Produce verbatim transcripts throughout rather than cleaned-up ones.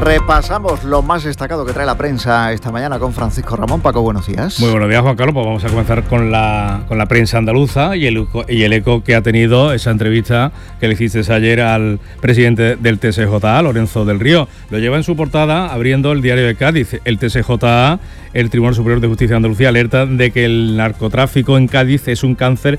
Repasamos lo más destacado que trae la prensa esta mañana con Francisco Ramón. Paco, buenos días. Muy buenos días, Juan Carlos. Pues vamos a comenzar con la, con la prensa andaluza y el, y el eco que ha tenido esa entrevista que le hiciste ayer al presidente del T S J A, Lorenzo del Río. Lo lleva en su portada abriendo el diario de Cádiz. El T S J A, el Tribunal Superior de Justicia de Andalucía, alerta de que el narcotráfico en Cádiz es un cáncer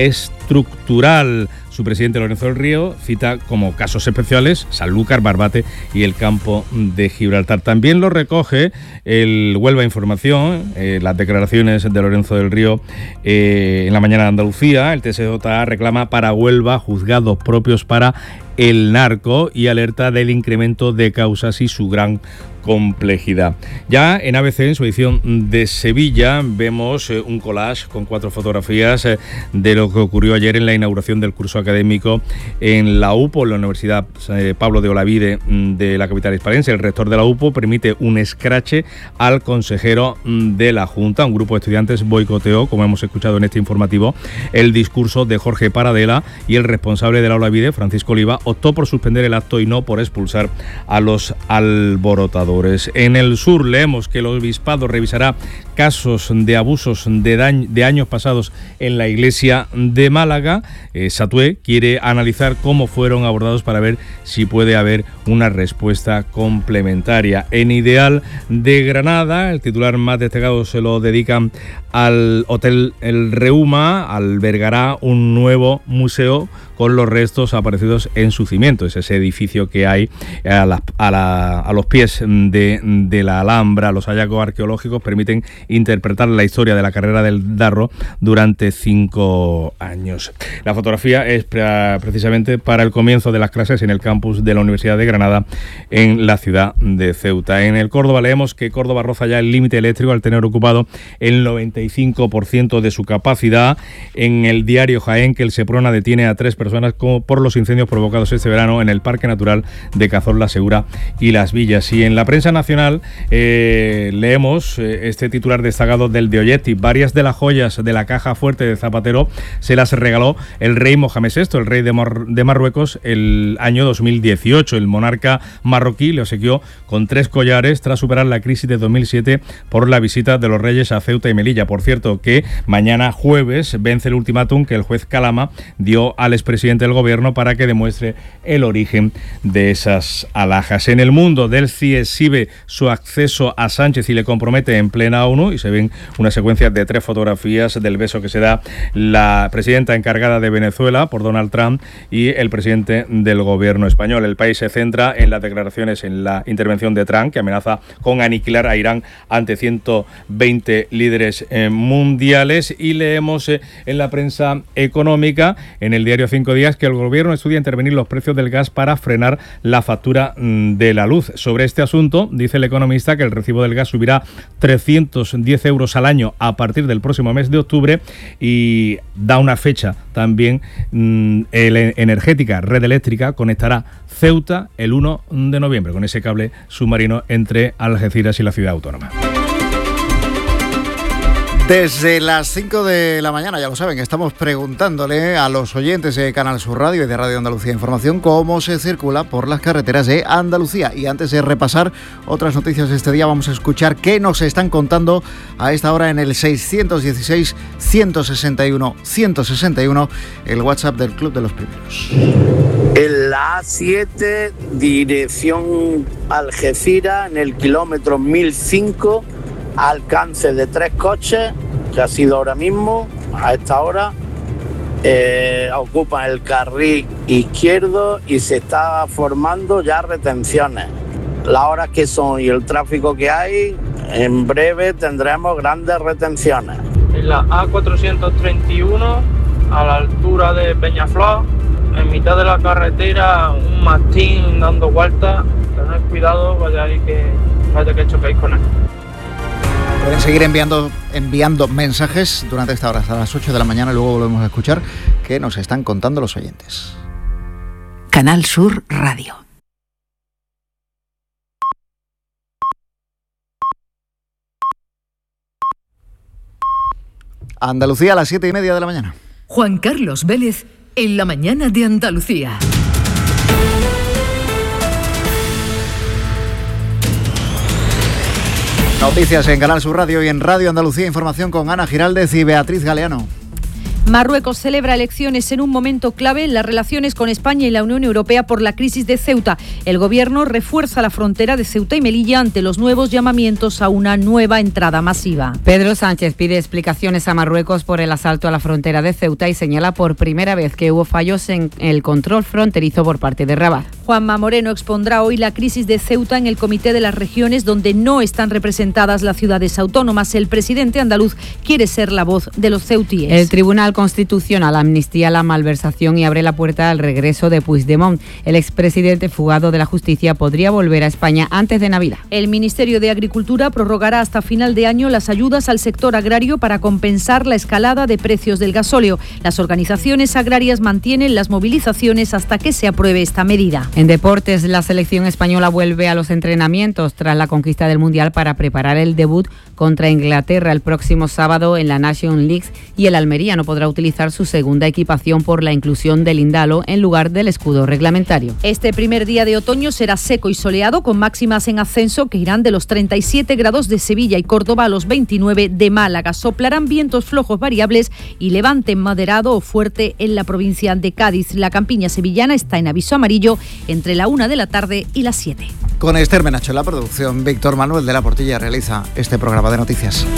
estructural. Su presidente, Lorenzo del Río, cita como casos especiales Sanlúcar, Barbate y el campo de Gibraltar. También lo recoge el Huelva Información, eh, las declaraciones de Lorenzo del Río eh, en la mañana de Andalucía. El T S J A reclama para Huelva juzgados propios para el narco y alerta del incremento de causas y su gran complejidad. Ya en A B C, en su edición de Sevilla, vemos eh, un collage con cuatro fotografías eh, de lo que ocurrió ayer en la inauguración del curso académico en la U P O, en la Universidad eh, Pablo de Olavide de la capital hispalense. El rector de la U P O permite un escrache al consejero de la Junta. Un grupo de estudiantes boicoteó, como hemos escuchado en este informativo, el discurso de Jorge Paradela y el responsable de la Olavide, Francisco Oliva, optó por suspender el acto y no por expulsar a los alborotadores. En el sur leemos que el obispado revisará casos de abusos de, daño, de años pasados en la iglesia de Málaga. Eh, Satué quiere analizar cómo fueron abordados para ver si puede haber una respuesta complementaria. En Ideal de Granada, el titular más destacado se lo dedican al Hotel El Reuma. Albergará un nuevo museo con los restos aparecidos en su cimiento. Es ese edificio que hay a, la, a, la, a los pies de, de la Alhambra. Los hallazgos arqueológicos permiten interpretar la historia de la carrera del Darro durante cinco años. La fotografía es pra, precisamente para el comienzo de las clases en el campus de la Universidad de Granada en la ciudad de Ceuta. En el Córdoba leemos que Córdoba roza ya el límite eléctrico al tener ocupado el noventa y cinco por ciento de su capacidad. En el diario Jaén, que el Seprona detiene a tres personas como por los incendios provocados este verano en el Parque Natural de Cazorla Segura y Las Villas. Y en la prensa nacional eh, leemos eh, este titular destacado del de Olletti. Varias de las joyas de la caja fuerte de Zapatero se las regaló el rey Mohamed sexto, el rey de, Mar- de Marruecos, el año dos mil dieciocho. El monarca marroquí le obsequió con tres collares tras superar la crisis de dos mil siete por la visita de los reyes a Ceuta y Melilla. Por cierto, que mañana jueves vence el ultimátum que el juez Calama dio al expresidente del gobierno para que demuestre el origen de esas alhajas. En el mundo, Delcy exhibe su acceso a Sánchez y le compromete en plena ONU, y se ven una secuencia de tres fotografías del beso que se da la presidenta encargada de Venezuela por Donald Trump y el presidente del gobierno español. El País se centra en las declaraciones, en la intervención de Trump, que amenaza con aniquilar a Irán ante ciento veinte líderes eh, mundiales, y leemos eh, en la prensa económica, en el diario Cinco Días, que el gobierno estudia intervenir los precios del gas para frenar la factura de la luz. Sobre este asunto, dice el economista que el recibo del gas subirá trescientos diez euros al año a partir del próximo mes de octubre, y da una fecha también. El Energética Red Eléctrica conectará Ceuta el uno de noviembre con ese cable submarino entre Algeciras y la ciudad autónoma. Desde las cinco de la mañana, ya lo saben, estamos preguntándole a los oyentes de Canal Sur Radio y de Radio Andalucía Información cómo se circula por las carreteras de Andalucía. Y antes de repasar otras noticias de este día, vamos a escuchar qué nos están contando a esta hora en el seiscientos dieciséis, ciento sesenta y uno, ciento sesenta y uno, el WhatsApp del Club de los Primeros. En la A siete, dirección Algeciras, en el kilómetro mil cinco, alcance de tres coches, que ha sido ahora mismo, a esta hora, eh, ocupan el carril izquierdo y se está formando ya retenciones. Las horas que son y el tráfico que hay, en breve tendremos grandes retenciones. En la A cuatrocientos treinta y uno, a la altura de Peñaflor, en mitad de la carretera, un mastín dando vueltas. Tened cuidado, vaya ahí que vaya que choquéis con él. Pueden seguir enviando, enviando mensajes durante esta hora, hasta las ocho de la mañana, y luego volvemos a escuchar qué nos están contando los oyentes. Canal Sur Radio. Andalucía a las siete y media de la mañana. Juan Carlos Vélez en la mañana de Andalucía. Noticias en Canal Sur Radio y en Radio Andalucía. Información con Ana Giraldez y Beatriz Galeano. Marruecos celebra elecciones en un momento clave en las relaciones con España y la Unión Europea por la crisis de Ceuta. El gobierno refuerza la frontera de Ceuta y Melilla ante los nuevos llamamientos a una nueva entrada masiva. Pedro Sánchez pide explicaciones a Marruecos por el asalto a la frontera de Ceuta y señala por primera vez que hubo fallos en el control fronterizo por parte de Rabat. Juanma Moreno expondrá hoy la crisis de Ceuta en el Comité de las Regiones, donde no están representadas las ciudades autónomas. El presidente andaluz quiere ser la voz de los ceutíes. El Tribunal Constitucional amnistía la malversación y abre la puerta al regreso de Puigdemont. El expresidente fugado de la justicia podría volver a España antes de Navidad. El Ministerio de Agricultura prorrogará hasta final de año las ayudas al sector agrario para compensar la escalada de precios del gasóleo. Las organizaciones agrarias mantienen las movilizaciones hasta que se apruebe esta medida. En deportes, la selección española vuelve a los entrenamientos tras la conquista del Mundial para preparar el debut contra Inglaterra el próximo sábado en la Nations League, y el Almería no podrá utilizar su segunda equipación por la inclusión del Indalo en lugar del escudo reglamentario. Este primer día de otoño será seco y soleado, con máximas en ascenso que irán de los treinta y siete grados de Sevilla y Córdoba a los veintinueve de Málaga. Soplarán vientos flojos variables y levante moderado o fuerte en la provincia de Cádiz. La campiña sevillana está en aviso amarillo entre la una de la tarde y las siete. Con Esther Menacho en la producción, Víctor Manuel de la Portilla realiza este programa de noticias.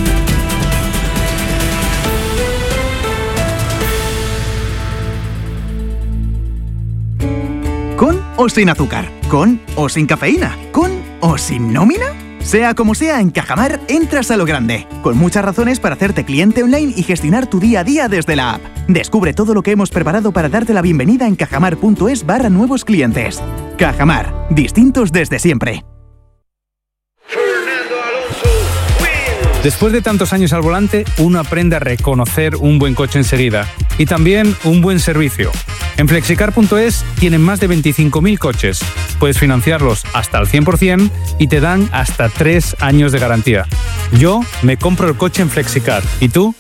¿Con o sin azúcar? ¿Con o sin cafeína? ¿Con o sin nómina? Sea como sea, en Cajamar entras a lo grande, con muchas razones para hacerte cliente online y gestionar tu día a día desde la app. Descubre todo lo que hemos preparado para darte la bienvenida en cajamar.es barra nuevos clientes. Cajamar, distintos desde siempre. Después de tantos años al volante, uno aprende a reconocer un buen coche enseguida y también un buen servicio. En flexicar punto es tienen más de veinticinco mil coches. Puedes financiarlos hasta al cien por ciento y te dan hasta tres años de garantía. Yo me compro el coche en Flexicar. ¿Y tú?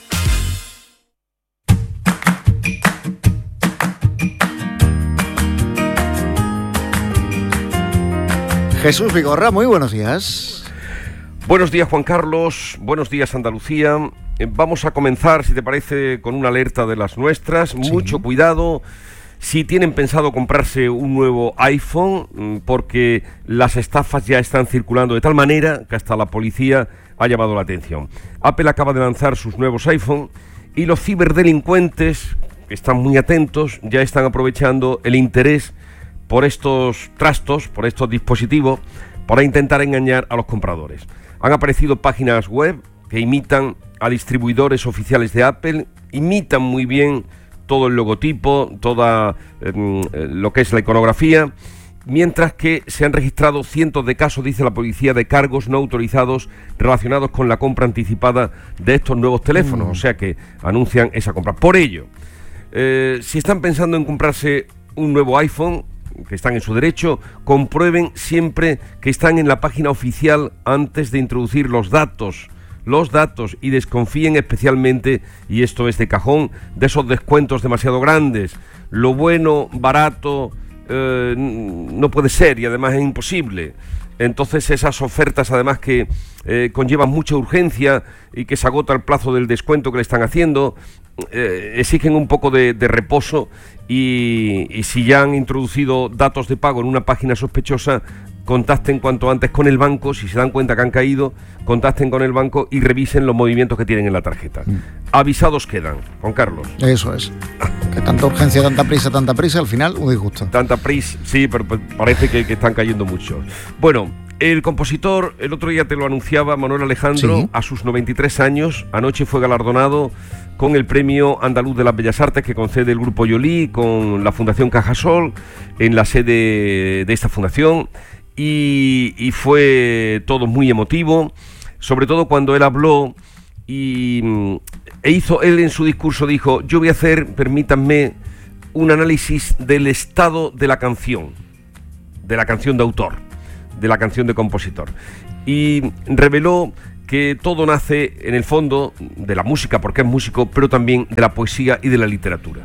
Jesús Vigorra, muy buenos días. Buenos días, Juan Carlos. Buenos días, Andalucía. Eh, vamos a comenzar, si te parece, con una alerta de las nuestras. Sí. Mucho cuidado si tienen pensado comprarse un nuevo iPhone, porque las estafas ya están circulando de tal manera que hasta la policía ha llamado la atención. Apple acaba de lanzar sus nuevos iPhone y los ciberdelincuentes, que están muy atentos, ya están aprovechando el interés por estos trastos, por estos dispositivos, para intentar engañar a los compradores. Han aparecido páginas web que imitan a distribuidores oficiales de Apple, imitan muy bien todo el logotipo, toda eh, lo que es la iconografía, mientras que se han registrado cientos de casos, dice la policía, de cargos no autorizados relacionados con la compra anticipada de estos nuevos teléfonos, mm. o sea que anuncian esa compra. Por ello, eh, si están pensando en comprarse un nuevo iPhone, que están en su derecho, comprueben siempre que están en la página oficial antes de introducir los datos, los datos, y desconfíen especialmente, y esto es de cajón, de esos descuentos demasiado grandes. Lo bueno, barato, eh, no puede ser, y además es imposible. Entonces esas ofertas, además, que eh, conllevan mucha urgencia y que se agota el plazo del descuento que le están haciendo, eh, exigen un poco de, de reposo, y, y si ya han introducido datos de pago en una página sospechosa, contacten cuanto antes con el banco. Si se dan cuenta que han caído, contacten con el banco y revisen los movimientos que tienen en la tarjeta. Mm. Avisados quedan, Juan Carlos. Eso es. Que tanta urgencia, tanta prisa, tanta prisa, al final un disgusto. Tanta prisa, sí, pero parece que, que están cayendo muchos. Bueno, el compositor, el otro día te lo anunciaba, Manuel Alejandro, sí. A sus noventa y tres años, anoche fue galardonado con el Premio Andaluz de las Bellas Artes que concede el Grupo Yolí con la Fundación Cajasol en la sede de esta fundación, y, y fue todo muy emotivo, sobre todo cuando él habló y e hizo, él en su discurso dijo: yo voy a hacer, permítanme, un análisis del estado de la canción, de la canción de autor, de la canción de compositor, y reveló que todo nace en el fondo de la música, porque es músico, pero también de la poesía y de la literatura.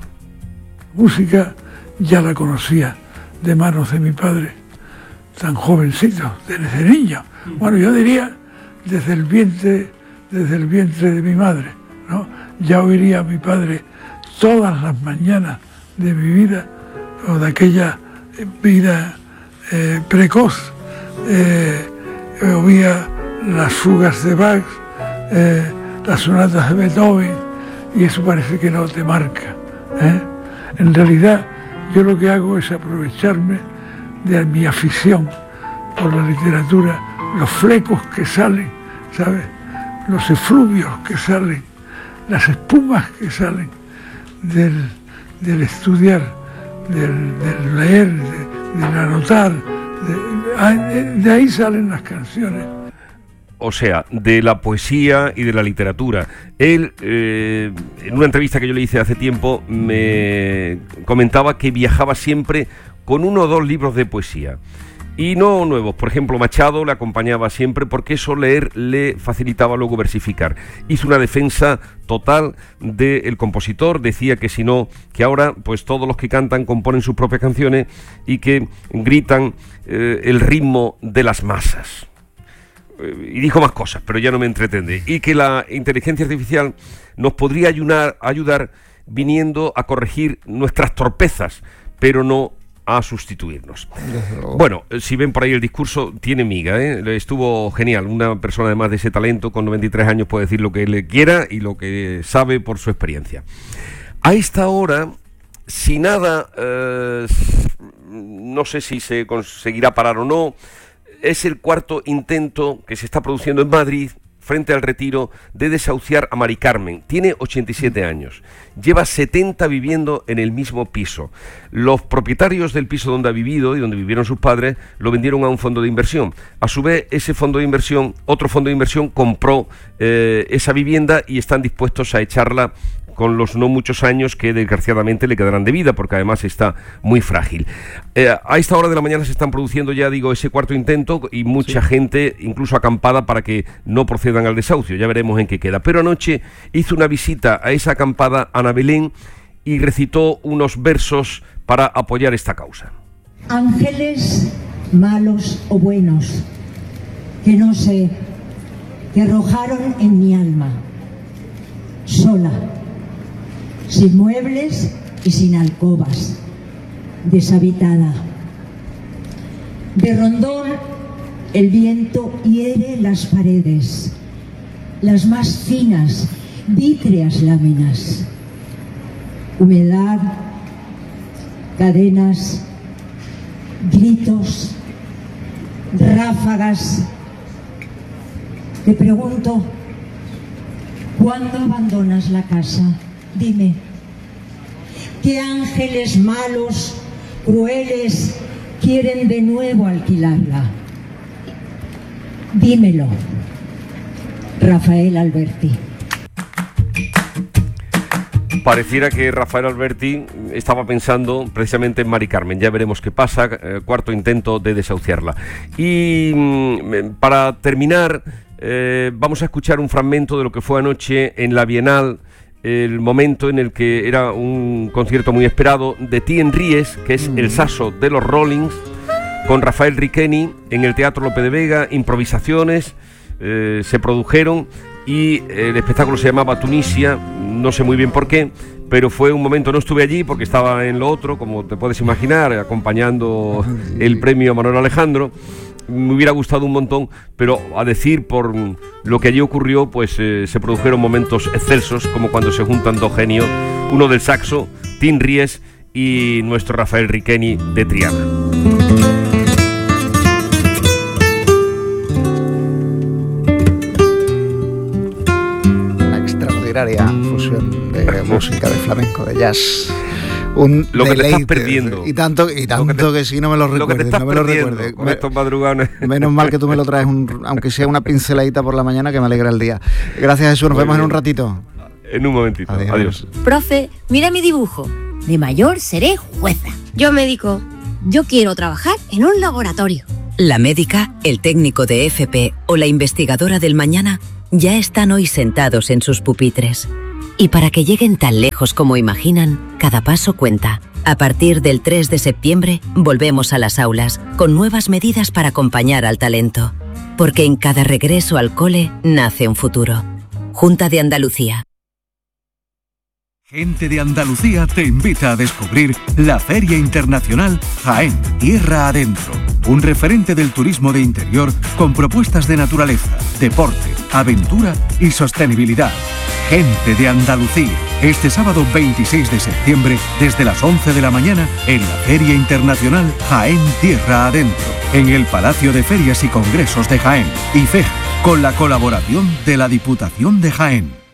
Música ya la conocía de manos de mi padre, tan jovencito, desde niño. Bueno, yo diría desde el vientre, desde el vientre de mi madre, ¿no? Ya oiría a mi padre todas las mañanas de mi vida, o de aquella vida eh, precoz. Eh, oía las fugas de Bach, eh, las sonatas de Beethoven, y eso parece que no te marca, ¿eh? En realidad, yo lo que hago es aprovecharme de mi afición por la literatura, los flecos que salen, ¿sabes? Los efluvios que salen, las espumas que salen del, del estudiar, del, del leer, de, del anotar, de, de ahí salen las canciones. O sea, de la poesía y de la literatura. Él, eh, en una entrevista que yo le hice hace tiempo, me comentaba que viajaba siempre con uno o dos libros de poesía. Y no nuevos. Por ejemplo, Machado le acompañaba siempre porque eso leer le facilitaba luego versificar. Hizo una defensa total del compositor. Decía que si no, que ahora pues todos los que cantan componen sus propias canciones y que gritan eh, el ritmo de las masas. Y dijo más cosas, pero ya no me entretendré. Y que la inteligencia artificial nos podría ayudar, ayudar viniendo a corregir nuestras torpezas, pero no a sustituirnos. Bueno, si ven por ahí el discurso, tiene miga, ¿eh? Estuvo genial. Una persona además de ese talento, con noventa y tres años, puede decir lo que le quiera y lo que sabe por su experiencia. A esta hora, si nada, eh, no sé si se conseguirá parar o no, es el cuarto intento que se está produciendo en Madrid frente al Retiro de desahuciar a Mari Carmen. Tiene ochenta y siete años, lleva setenta viviendo en el mismo piso. Los propietarios del piso donde ha vivido y donde vivieron sus padres lo vendieron a un fondo de inversión. A su vez, ese fondo de inversión, otro fondo de inversión compró eh, esa vivienda y están dispuestos a echarla con los no muchos años que desgraciadamente le quedarán de vida, porque además está muy frágil. Eh, a esta hora de la mañana se están produciendo ya, digo, ese cuarto intento y mucha sí. gente, incluso acampada, para que no procedan al desahucio. Ya veremos en qué queda. Pero anoche hizo una visita a esa acampada Ana Belén y recitó unos versos para apoyar esta causa. Ángeles malos o buenos, que no sé, que arrojaron en mi alma, sola, sin muebles y sin alcobas, deshabitada. De rondón el viento hiere las paredes, las más finas, vítreas láminas. Humedad, cadenas, gritos, ráfagas. Te pregunto, ¿cuándo abandonas la casa? Dime, ¿qué ángeles malos, crueles, quieren de nuevo alquilarla? Dímelo, Rafael Alberti. Pareciera que Rafael Alberti estaba pensando precisamente en Mari Carmen. Ya veremos qué pasa, eh, cuarto intento de desahuciarla. Y mm, para terminar, eh, vamos a escuchar un fragmento de lo que fue anoche en la Bienal, el momento en el que era un concierto muy esperado de Tien Ries, que es el saxo de los Rollings, con Rafael Riqueni en el Teatro Lope de Vega. Improvisaciones eh, se produjeron y el espectáculo se llamaba Tunisia, no sé muy bien por qué, pero fue un momento, no estuve allí porque estaba en lo otro, como te puedes imaginar, acompañando el premio a Manuel Alejandro. Me hubiera gustado un montón, pero a decir por lo que allí ocurrió, pues eh, se produjeron momentos excelsos, como cuando se juntan dos genios, uno del saxo, Tien Ries, y nuestro Rafael Riqueni de Triana. Una extraordinaria fusión de música, de flamenco, de jazz. Un lo que deleite, te estás perdiendo. Y tanto, y tanto que, te, que si no me lo recuerdes, lo no me lo recuerdes. Con me, estos madrugones. Menos mal que tú me lo traes, un, aunque sea una pinceladita por la mañana, que me alegra el día. Gracias, Jesús, nos Muy vemos bien. en un ratito. En un momentito, adiós. adiós. Profe, mira mi dibujo. De mayor seré jueza. Yo médico. Yo quiero trabajar en un laboratorio. La médica, el técnico de F P o la investigadora del mañana ya están hoy sentados en sus pupitres. Y para que lleguen tan lejos como imaginan, cada paso cuenta. A partir del tres de septiembre, volvemos a las aulas, con nuevas medidas para acompañar al talento. porque en cada regreso al cole nace un futuro. Junta de Andalucía. Gente de Andalucía te invita a descubrir la Feria Internacional Jaén, Tierra Adentro. Un referente del turismo de interior con propuestas de naturaleza, deporte, aventura y sostenibilidad. Gente de Andalucía. Este sábado veintiséis de septiembre, desde las once de la mañana, en la Feria Internacional Jaén, Tierra Adentro, en el Palacio de Ferias y Congresos de Jaén, I F E J, con la colaboración de la Diputación de Jaén.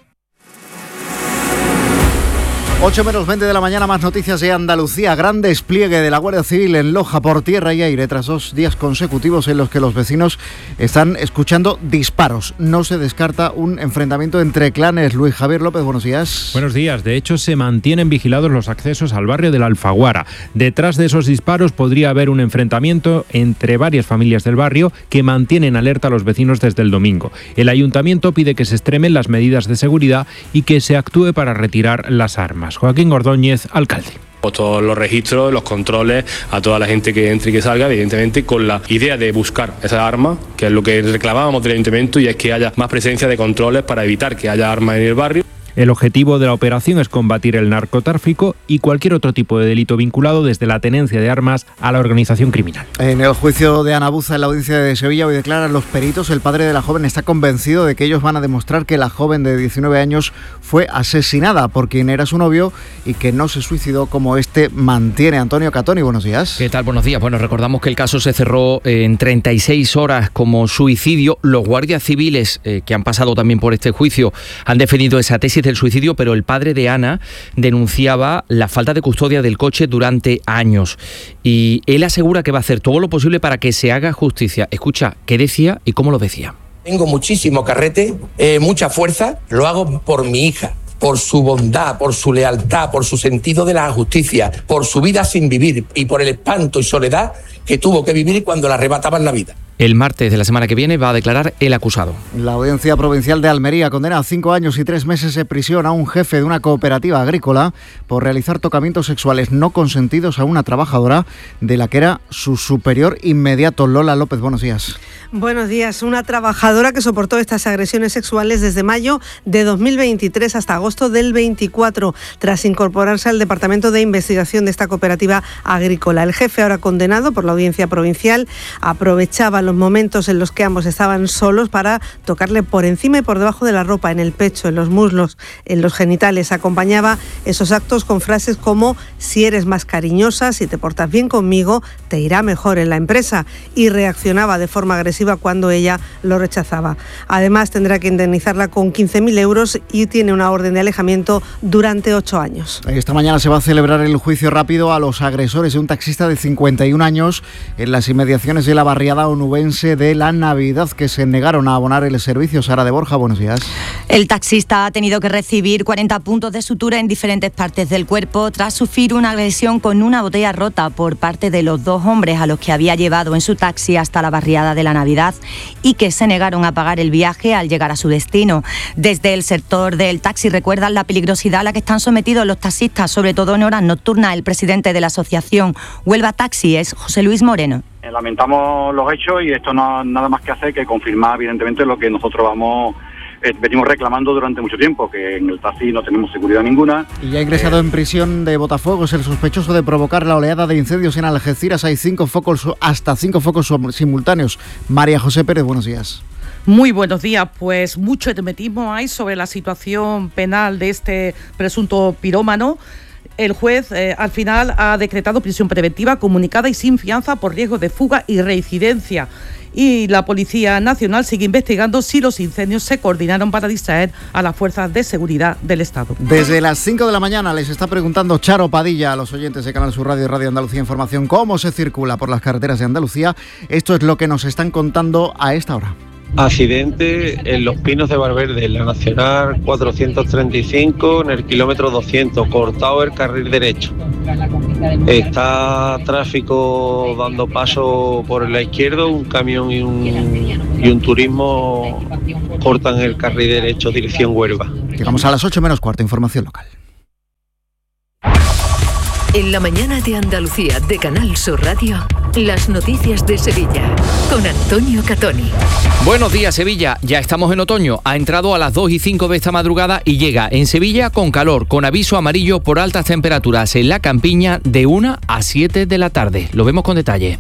ocho menos veinte de la mañana, más noticias de Andalucía. Gran despliegue de la Guardia Civil en Loja por tierra y aire tras dos días consecutivos en los que los vecinos están escuchando disparos. No se descarta un enfrentamiento entre clanes. Luis Javier López, buenos días. Buenos días. De hecho, se mantienen vigilados los accesos al barrio de la Alfaguara. Detrás de esos disparos podría haber un enfrentamiento entre varias familias del barrio que mantienen alerta a los vecinos desde el domingo. El ayuntamiento pide que se extremen las medidas de seguridad y que se actúe para retirar las armas. Joaquín Ordóñez, alcalde. Todos los registros, los controles a toda la gente que entre y que salga, evidentemente con la idea de buscar esas armas, que es lo que reclamábamos del ayuntamiento, y es que haya más presencia de controles para evitar que haya armas en el barrio. El objetivo de la operación es combatir el narcotráfico y cualquier otro tipo de delito vinculado desde la tenencia de armas a la organización criminal. En el juicio de Ana Buza en la audiencia de Sevilla, hoy declaran los peritos. El padre de la joven está convencido de que ellos van a demostrar que la joven de diecinueve años fue asesinada por quien era su novio y que no se suicidó como este mantiene. Antonio Catoni, buenos días. ¿Qué tal? Buenos días. Bueno, recordamos que el caso se cerró en treinta y seis horas como suicidio. Los guardias civiles eh, que han pasado también por este juicio han defendido esa tesis del suicidio, pero el padre de Ana denunciaba la falta de custodia del coche durante años y él asegura que va a hacer todo lo posible para que se haga justicia. Escucha qué decía y cómo lo decía. Tengo muchísimo carrete, eh, mucha fuerza, lo hago por mi hija, por su bondad, por su lealtad, por su sentido de la justicia, por su vida sin vivir y por el espanto y soledad que tuvo que vivir cuando le arrebataban la vida. El martes de la semana que viene va a declarar el acusado. La Audiencia Provincial de Almería condena a cinco años y tres meses de prisión a un jefe de una cooperativa agrícola por realizar tocamientos sexuales no consentidos a una trabajadora de la que era su superior inmediato. Lola López, buenos días. Buenos días. Una trabajadora que soportó estas agresiones sexuales desde mayo de dos mil veintitrés hasta agosto del veinticuatro, tras incorporarse al Departamento de Investigación de esta cooperativa agrícola. El jefe, ahora condenado por la Audiencia Provincial, aprovechaba los momentos en los que ambos estaban solos para tocarle por encima y por debajo de la ropa, en el pecho, en los muslos, en los genitales. Acompañaba esos actos con frases como: si eres más cariñosa, si te portas bien conmigo, te irá mejor en la empresa, y reaccionaba de forma agresiva cuando ella lo rechazaba. Además, tendrá que indemnizarla con quince mil euros y tiene una orden de alejamiento durante ocho años. Esta mañana se va a celebrar el juicio rápido a los agresores de un taxista de cincuenta y un años en las inmediaciones de la barriada onubense de la Navidad, que se negaron a abonar el servicio. Sara de Borja, buenos días. El taxista ha tenido que recibir cuarenta puntos de sutura en diferentes partes del cuerpo tras sufrir una agresión con una botella rota por parte de los dos hombres a los que había llevado en su taxi hasta la barriada de la Navidad y que se negaron a pagar el viaje al llegar a su destino. Desde el sector del taxi recuerdan la peligrosidad a la que están sometidos los taxistas, sobre todo en horas nocturnas. El presidente de la asociación Huelva Taxi es José Luis Moreno. Lamentamos los hechos y esto no es nada más que hacer que confirmar evidentemente lo que nosotros vamos eh, venimos reclamando durante mucho tiempo, que en el taxi no tenemos seguridad ninguna. Y ya ingresado eh, en prisión de Botafogo es el sospechoso de provocar la oleada de incendios en Algeciras. Hay cinco focos, hasta cinco focos simultáneos. María José Pérez, buenos días. Muy buenos días. Pues mucho hermetismo hay sobre la situación penal de este presunto pirómano. El juez eh, al final ha decretado prisión preventiva comunicada y sin fianza por riesgo de fuga y reincidencia. Y la Policía Nacional sigue investigando si los incendios se coordinaron para distraer a las fuerzas de seguridad del Estado. Desde las cinco de la mañana les está preguntando Charo Padilla a los oyentes de Canal Sur Radio y Radio Andalucía Información cómo se circula por las carreteras de Andalucía. Esto es lo que nos están contando a esta hora. Accidente en Los Pinos de Valverde, en la Nacional cuatrocientos treinta y cinco, en el kilómetro doscientos, cortado el carril derecho. Está tráfico dando paso por la izquierda, un camión y un, y un turismo cortan el carril derecho, dirección Huelva. Llegamos a las ocho menos cuarto, información local. En la mañana de Andalucía de Canal Sur Radio, las noticias de Sevilla con Antonio Catoni. Buenos días, Sevilla. Ya estamos en otoño. Ha entrado a las dos y cinco de esta madrugada y llega en Sevilla con calor, con aviso amarillo por altas temperaturas en la campiña de una a siete de la tarde. Lo vemos con detalle.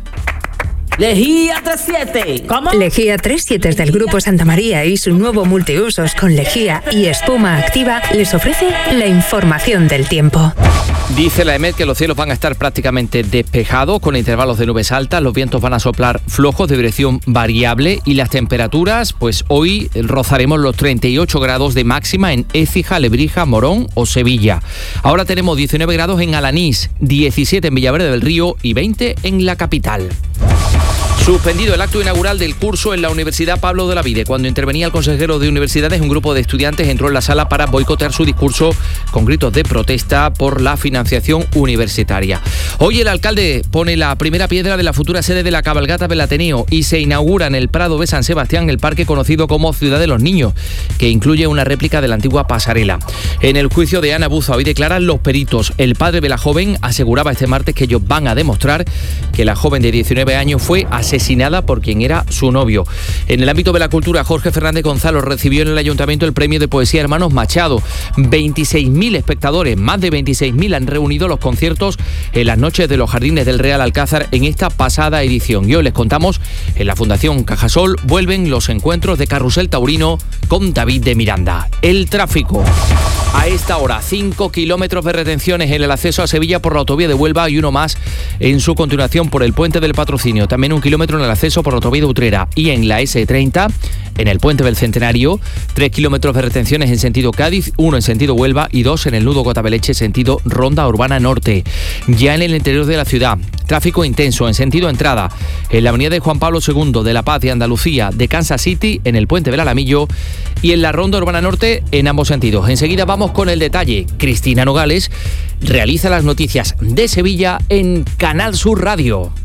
Lejía treinta y siete. ¿Cómo? Lejía treinta y siete del Grupo Santa María y su nuevo multiusos con lejía y espuma activa les ofrece la información del tiempo. Dice la EMET que los cielos van a estar prácticamente despejados con intervalos de nubes altas, los vientos van a soplar flojos de dirección variable y las temperaturas, pues hoy rozaremos los treinta y ocho grados de máxima en Écija, Lebrija, Morón o Sevilla. Ahora tenemos diecinueve grados en Alanís, diecisiete en Villaverde del Río y veinte en la capital. Suspendido el acto inaugural del curso en la Universidad Pablo de Olavide. Cuando intervenía el consejero de Universidades, un grupo de estudiantes entró en la sala para boicotear su discurso con gritos de protesta por la financiación universitaria. Hoy el alcalde pone la primera piedra de la futura sede de la cabalgata del Ateneo y se inaugura en el Prado de San Sebastián el parque conocido como Ciudad de los Niños, que incluye una réplica de la antigua pasarela. En el juicio de Ana Buzo, hoy declaran los peritos. El padre de la joven aseguraba este martes que ellos van a demostrar que la joven de diecinueve años fue asesinada asesinada por quien era su novio. En el ámbito de la cultura, Jorge Fernández Gonzalo recibió en el Ayuntamiento el premio de poesía Hermanos Machado. veintiséis mil espectadores, más de veintiséis mil han reunido los conciertos en las noches de los Jardines del Real Alcázar en esta pasada edición. Y hoy les contamos, en la Fundación Cajasol vuelven los encuentros de Carrusel Taurino con David de Miranda. El tráfico. A esta hora, cinco kilómetros de retenciones en el acceso a Sevilla por la autovía de Huelva y uno más en su continuación por el Puente del Patrocinio. También un kilómetro en el acceso por la autovía de Utrera y en la ese treinta, en el Puente del Centenario, tres kilómetros de retenciones en sentido Cádiz, uno en sentido Huelva y dos en el nudo Gotabeleche, sentido Ronda Urbana Norte. Ya en el interior de la ciudad, tráfico intenso en sentido entrada, en la avenida de Juan Pablo segundo, de La Paz, de Andalucía, de Kansas City, en el Puente del Alamillo y en la Ronda Urbana Norte en ambos sentidos. Enseguida vamos con el detalle. Cristina Nogales realiza las noticias de Sevilla en Canal Sur Radio.